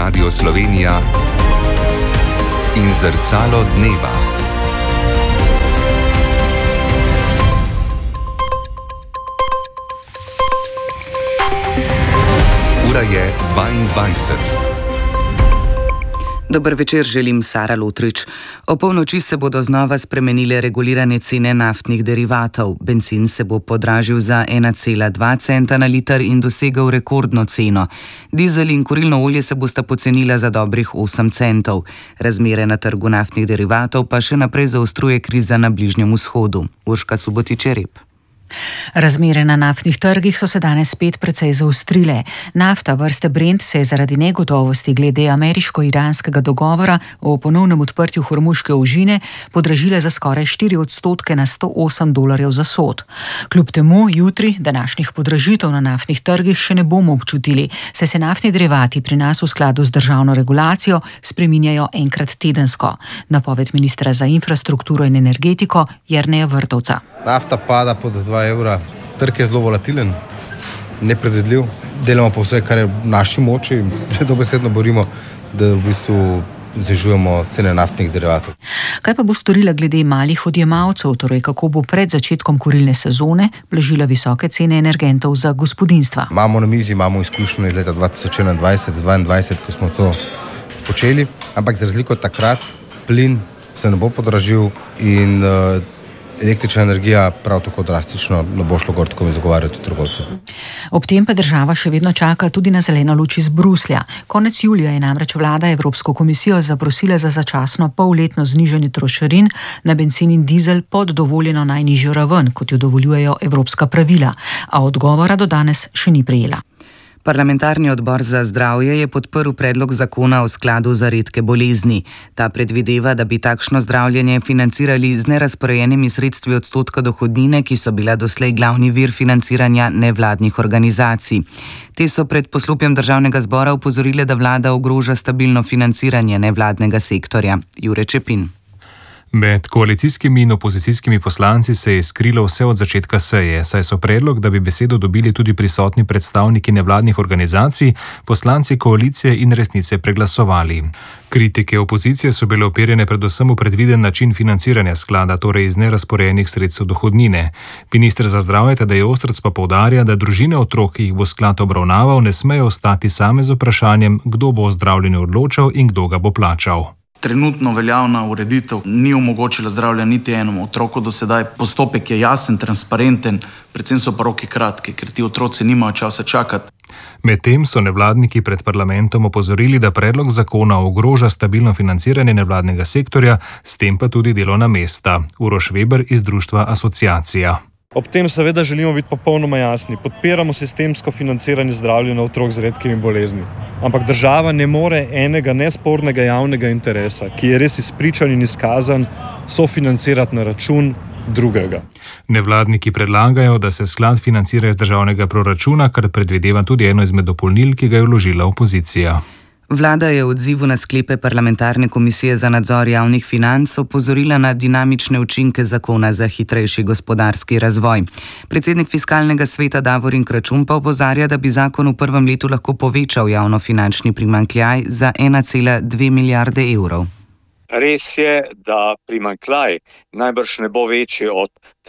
Radio Slovenija in Zrcalo dneva. Ura je 22. Dober večer, želim Sara Lotrič. O polnoči se bodo znova spremenile regulirane cene naftnih derivatov. Bencin se bo podražil za 1,2 centa na liter in dosegel rekordno ceno. Dizel in kurilno olje se bosta pocenila za dobrih 8 centov. Razmere na trgu naftnih derivatov pa še naprej zaostruje kriza na Bližnjem vzhodu. Urška Subotič-Rep. Razmere na naftnih trgih so se danes spet precej zaostrile. Nafta vrste Brent se je zaradi negotovosti glede ameriško-iranskega dogovora o ponovnem odprtju Hormuške ožine podražila za skoraj 4% na $108 za sod. Kljub temu jutri današnjih podražitev na naftnih trgih še ne bomo občutili, saj se naftni derivati pri nas v skladu z državno regulacijo spreminjajo enkrat tedensko. Napoved ministra za infrastrukturo in energetiko Jerneja Vrtovca. Nafta pada pod 2 evra, trg je zelo volatilen, nepredvidljiv. Delamo pa vse, kar je v naši moči, se dobesedno borimo, da v bistvu znižujemo cene naftnih derivatov. Kaj pa bo storila glede malih odjemalcev, torej kako bo pred začetkom kurilne sezone blažila visoke cene energentov za gospodinjstva? Imamo na mizi, imamo izkušnje iz leta 2021-2022, ko smo to počeli, ampak za razliko od takrat plin se ne bo podražil in električna energija prav tako drastično ne bo šlo gor, tako mi zagovarjajo tudi trgovci. Ob tem pa država še vedno čaka tudi na zeleno luč iz Bruslja. Konec julija je namreč vlada Evropsko komisijo zaprosila za začasno polletno znižanje trošarin na bencin in dizel pod dovoljeno najnižjo raven, kot jo dovoljujejo evropska pravila, a odgovora do danes še ni prejela. Parlamentarni odbor za zdravje je podprl predlog zakona o skladu za redke bolezni. Ta predvideva, da bi takšno zdravljenje financirali z nerazporejenimi sredstvi odstotka dohodnine, ki so bila doslej glavni vir financiranja nevladnih organizacij. Te so pred poslopjem državnega zbora upozorile, da vlada ogroža stabilno financiranje nevladnega sektorja. Jure Čepin. Med koalicijskimi in opozicijskimi poslanci se je skrilo vse od začetka seje, saj so predlog, da bi besedo dobili tudi prisotni predstavniki nevladnih organizacij, poslanci koalicije in Resnice preglasovali. Kritike opozicije so bile uperjene predvsem v predviden način financiranja sklada, torej iz nerazporejenih sredstev dohodnine. Minister za zdravje Tadej Ostrc pa poudarja, da družine otrok, ki jih bo sklad obravnaval, ne smejo ostati same z vprašanjem, kdo bo o zdravljenju odločal in kdo ga bo plačal. Trenutno veljavna ureditev ni omogočila zdravljenja niti enemu otroku do sedaj. Postopek je jasen, transparenten, predvsem so pa roki kratki, ker ti otroci nimajo časa čakati. Medtem so nevladniki pred parlamentom opozorili, da predlog zakona ogroža stabilno financiranje nevladnega sektorja, s tem pa tudi delovna mesta. Uroš Weber iz društva Asociacija. Ob tem seveda želimo biti popolnoma jasni. Podpiramo sistemsko financiranje zdravljenja otrok z redkimi bolezni. Ampak država ne more enega nespornega javnega interesa, ki je res izpričan in izkazan, sofinancirati na račun drugega. Nevladniki predlagajo, da se sklad financira iz državnega proračuna, kar predvideva tudi eno izmed dopolnil, ki ga je vložila opozicija. Vlada je v odzivu na sklepe parlamentarne komisije za nadzor javnih financ opozorila na dinamične učinke zakona za hitrejši gospodarski razvoj. Predsednik fiskalnega sveta Davorin Kračun pa opozarja, da bi zakon v prvem letu lahko povečal javnofinančni primanjkljaj za 1,2 milijarde evrov. Res je, da primanjkljaj najbrž ne bo večji od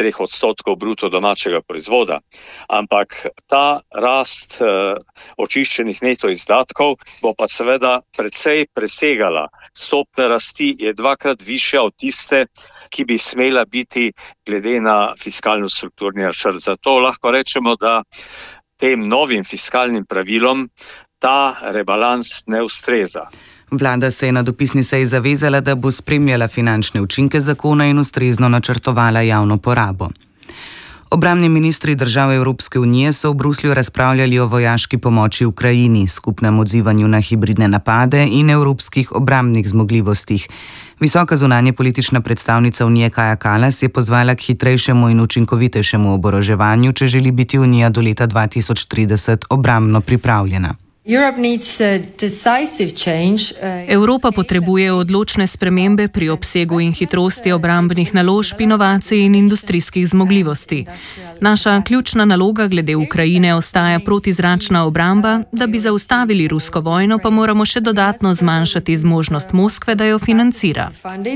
3% bruto domačega proizvoda, ampak ta rast očiščenih neto izdatkov bo pa seveda precej presegala. Stopnja rasti je 2-krat višja od tiste, ki bi smela biti glede na fiskalno-strukturni načrt. Zato lahko rečemo, da tem novim fiskalnim pravilom ta rebalans ne ustreza. Vlada se je na dopisni seji zavezala, da bo spremljala finančne učinke zakona in ustrezno načrtovala javno porabo. Obrambni ministri držav Evropske unije so v Bruslju razpravljali o vojaški pomoči Ukrajini, skupnem odzivanju na hibridne napade in evropskih obrambnih zmogljivostih. Visoka zunanjepolitična predstavnica Unije Kaja Kallas je pozvala k hitrejšemu in učinkovitejšemu oboroževanju, če želi biti Unija do leta 2030 obrambno pripravljena. Evropa potrebuje odločne spremembe pri obsegu in hitrosti obrambnih naložb, inovacij in industrijskih zmogljivosti. Naša ključna naloga glede Ukrajine ostaja protizračna obramba, da bi zaustavili rusko vojno, pa moramo še dodatno zmanjšati zmožnost Moskve, da jo financira.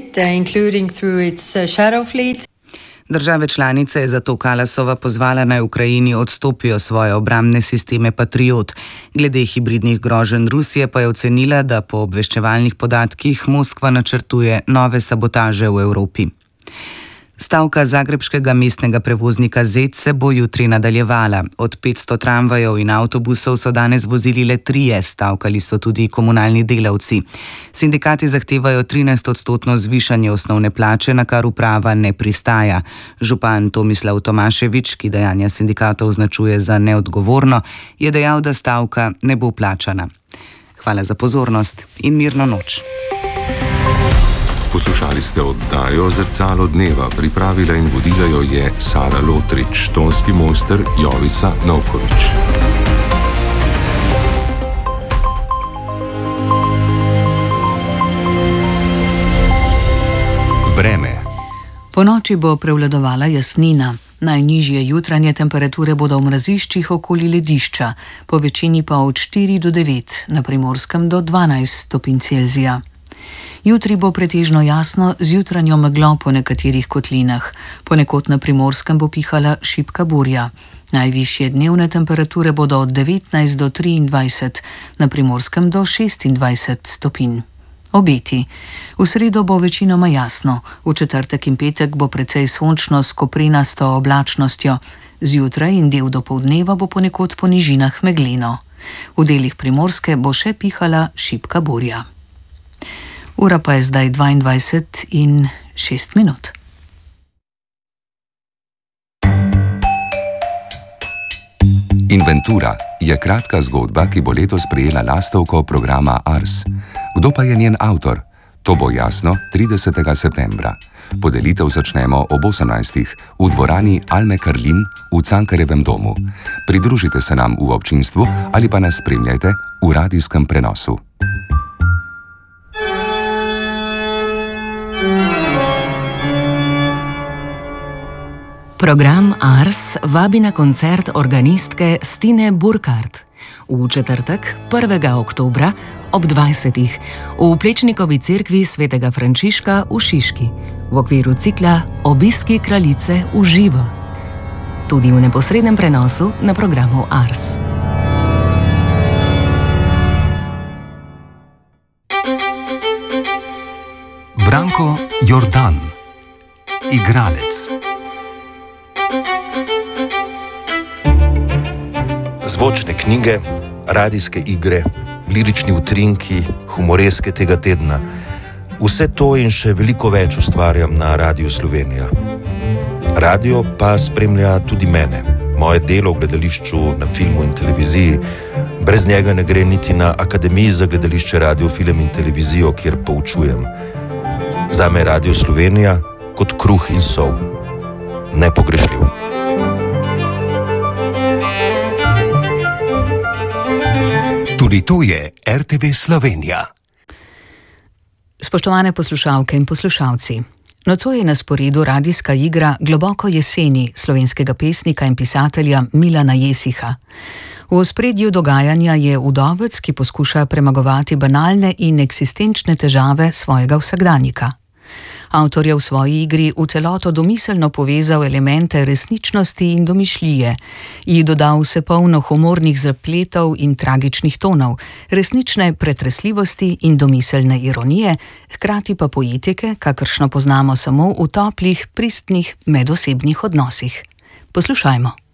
Države članice je zato Kalasova pozvala, naj Ukrajini odstopijo svoje obrambne sisteme Patriot. Glede hibridnih groženj Rusije pa je ocenila, da po obveščevalnih podatkih Moskva načrtuje nove sabotaže v Evropi. Stavka zagrebškega mestnega prevoznika ZET se bo jutri nadaljevala. Od 500 tramvajev in avtobusov so danes vozili le 3, stavkali so tudi komunalni delavci. Sindikati zahtevajo 13% zvišanje osnovne plače, na kar uprava ne pristaja. Župan Tomislav Tomaševič, ki dejanja sindikatov označuje za neodgovorno, je dejal, da stavka ne bo plačana. Hvala za pozornost in mirno noč. Poslušali ste oddajo Zrcalo dneva, pripravila in vodila jo je Sara Lotrič, tonski mojster Jovica Novkovič. Vreme. Ponoči bo prevladovala jasnina. Najnižje jutranje temperature bodo v mraziščih okoli ledišča, po večini pa od 4 do 9, na Primorskem do 12 stopinj Celzija. Jutri bo pretežno jasno z jutranjo meglo po nekaterih kotlinah. Ponekod na Primorskem bo pihala šibka burja. Najvišje dnevne temperature bodo od 19 do 23, na Primorskem do 26 stopinj. Obeti. V sredo bo večinoma jasno, v četrtek in petek bo precej sončno s koprenasto oblačnostjo. Zjutraj in del dopoldneva bo ponekod po nižinah megleno. V delih Primorske bo še pihala šibka burja. Ura pa je zdaj 22:06. Inventura je kratka zgodba, ki bo letos prejela lastovko programa Ars. Kdo pa je njen avtor? To bo jasno 30. septembra. Podelitev začnemo ob 18. v dvorani Alme Karlin v Cankarjevem domu. Pridružite se nam v občinstvu ali pa nas spremljajte v radijskem prenosu. Program Ars vabi na koncert organistke Stine Burkhardt v četrtek 1. oktobra ob 20. v Plečnikovi cerkvi svetega Frančiška v Šiški v okviru cikla Obiski kraljice v živo. Tudi v neposrednem prenosu na programu Ars. Branko Jordan, igralec. Zvočne knjige, radijske igre, lirični utrinki, humoreske tega tedna. Vse to in še veliko več ustvarjam na Radiu Slovenija. Radio pa spremlja tudi mene, moje delo v gledališču, na filmu in televiziji. Brez njega ne gre niti na Akademiji za gledališče, radio, film in televizijo, kjer poučujem. Zame je Radio Slovenija kot kruh in sol. Nepogrešljiv. Tudi to je RTV Slovenija. Spoštovane poslušalke in poslušalci, nocoj je na sporedu radijska igra Globoko jeseni slovenskega pesnika in pisatelja Milana Jesiha. V ospredju dogajanja je vdovec, ki poskuša premagovati banalne in eksistenčne težave svojega vsakdanjika. Avtor je v svoji igri v celoto domiselno povezal elemente resničnosti in domišljije, ji dodal vse polno humornih zapletov in tragičnih tonov, resnične pretresljivosti in domiselne ironije, hkrati pa poetike, kakršno poznamo samo v toplih, pristnih medosebnih odnosih. Poslušajmo.